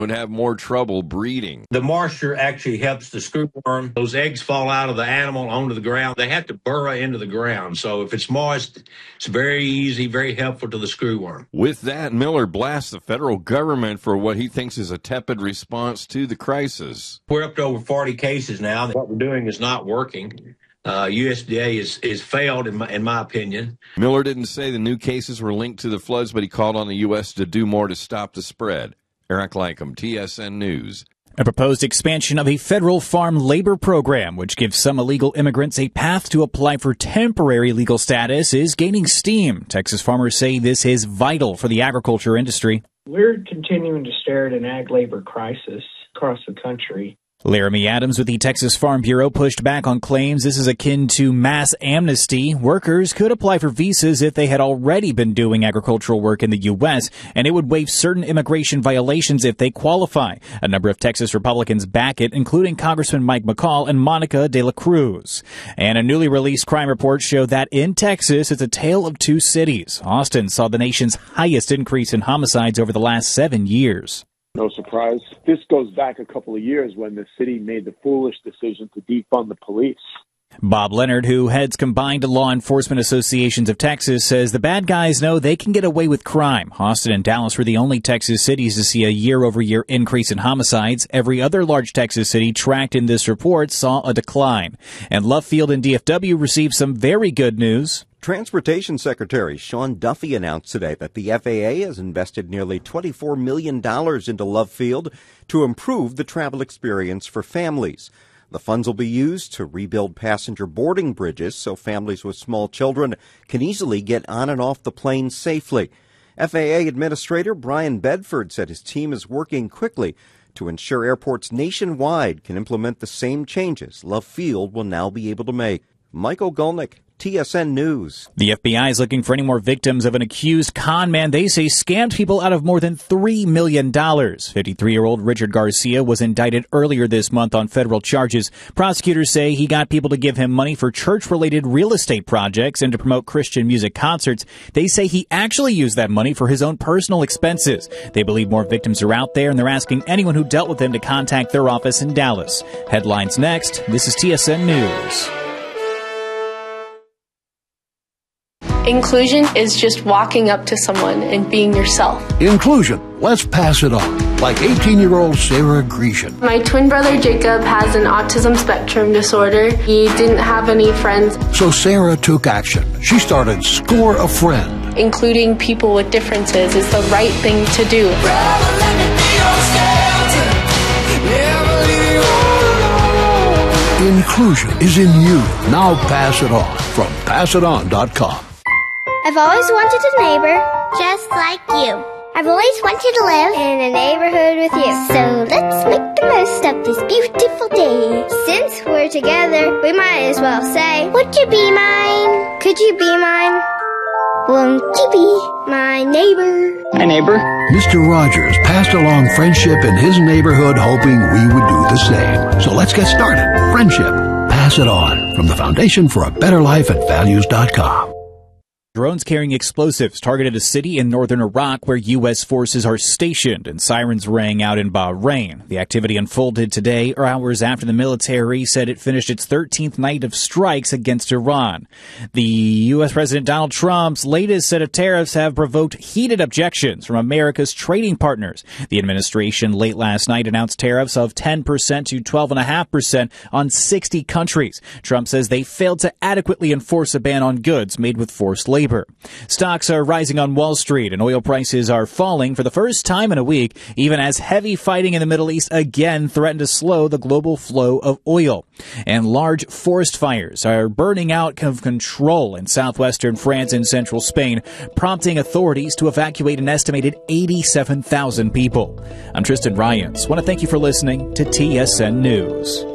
would have more trouble breeding. The moisture actually helps the screwworm. Those eggs fall out of the animal onto the ground. They have to burrow into the ground. So if it's moist, it's very easy, very helpful to the screwworm. With that, Miller blasts the federal government for what he thinks is a tepid response to the crisis. We're up to over 40 cases now. What we're doing is not working. USDA is failed, in my opinion. Miller didn't say the new cases were linked to the floods, but he called on the U.S. to do more to stop the spread. Eric Lankham, TSN News. A proposed expansion of a federal farm labor program, which gives some illegal immigrants a path to apply for temporary legal status, is gaining steam. Texas farmers say this is vital for the agriculture industry. We're continuing to stare at an ag labor crisis across the country. Laramie Adams with the Texas Farm Bureau pushed back on claims this is akin to mass amnesty. Workers could apply for visas if they had already been doing agricultural work in the U.S., and it would waive certain immigration violations if they qualify. A number of Texas Republicans back it, including Congressman Mike McCall and Monica de la Cruz. And a newly released crime report showed that in Texas, it's a tale of two cities. Austin saw the nation's highest increase in homicides over the last 7 years. No surprise. This goes back a couple of years when the city made the foolish decision to defund the police. Bob Leonard, who heads Combined Law Enforcement Associations of Texas, says the bad guys know they can get away with crime. Austin and Dallas were the only Texas cities to see a year-over-year increase in homicides. Every other large Texas city tracked in this report saw a decline. And Love Field and DFW received some very good news. Transportation Secretary Sean Duffy announced today that the FAA has invested nearly $24 million into Love Field to improve the travel experience for families. The funds will be used to rebuild passenger boarding bridges so families with small children can easily get on and off the plane safely. FAA Administrator Brian Bedford said his team is working quickly to ensure airports nationwide can implement the same changes Love Field will now be able to make. Michael Gulnick, TSN News. The FBI is looking for any more victims of an accused con man they say scammed people out of more than $3 million. 53-year-old Richard Garcia was indicted earlier this month on federal charges. Prosecutors say he got people to give him money for church-related real estate projects and to promote Christian music concerts. They say he actually used that money for his own personal expenses. They believe more victims are out there, and they're asking anyone who dealt with him to contact their office in Dallas. Headlines next. This is TSN News. Inclusion is just walking up to someone and being yourself. Inclusion. Let's pass it on. Like 18-year-old Sarah Grecian. My twin brother Jacob has an autism spectrum disorder. He didn't have any friends. So Sarah took action. She started Score a Friend. Including people with differences is the right thing to do. Inclusion is in you. Now pass it on from passiton.com. I've always wanted a neighbor just like you. I've always wanted to live in a neighborhood with you. So let's make the most of this beautiful day. Since we're together, we might as well say, would you be mine? Could you be mine? Won't you be my neighbor? My neighbor. Mr. Rogers passed along friendship in his neighborhood, hoping we would do the same. So let's get started. Friendship. Pass it on from the Foundation for a Better Life at Values.com. Drones carrying explosives targeted a city in northern Iraq where U.S. forces are stationed, and sirens rang out in Bahrain. The activity unfolded today, hours after the military said it finished its 13th night of strikes against Iran. The U.S. President Donald Trump's latest set of tariffs have provoked heated objections from America's trading partners. The administration late last night announced tariffs of 10% to 12.5% on 60 countries. Trump says they failed to adequately enforce a ban on goods made with forced labor. Stocks are rising on Wall Street and oil prices are falling for the first time in a week, even as heavy fighting in the Middle East again threatened to slow the global flow of oil. And large forest fires are burning out of control in southwestern France and central Spain, prompting authorities to evacuate an estimated 87,000 people. I'm Tristan Ryans. I want to thank you for listening to TSN News.